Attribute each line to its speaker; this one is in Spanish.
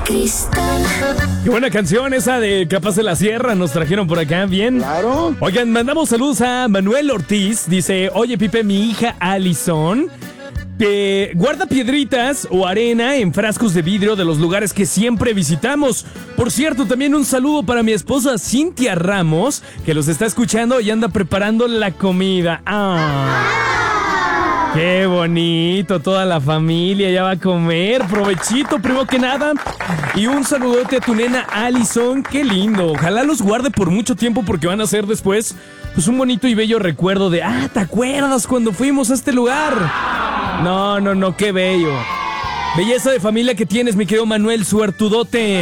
Speaker 1: cristal.
Speaker 2: Qué buena canción esa de Capaz de la Sierra, nos trajeron por acá, bien.
Speaker 3: Claro.
Speaker 2: Oigan, mandamos saludos a Manuel Ortiz, dice, oye Pipe, mi hija Alison guarda piedritas o arena en frascos de vidrio de los lugares que siempre visitamos. Por cierto, también un saludo para mi esposa Cintia Ramos, que los está escuchando y anda preparando la comida. ¡Qué bonito! Toda la familia ya va a comer. Provechito, primero que nada. Y un saludote a tu nena Alison. ¡Qué lindo! Ojalá los guarde por mucho tiempo porque van a ser después pues un bonito y bello recuerdo de ¿te acuerdas cuando fuimos a este lugar? No, qué bello. Belleza de familia que tienes, mi querido Manuel, suertudote.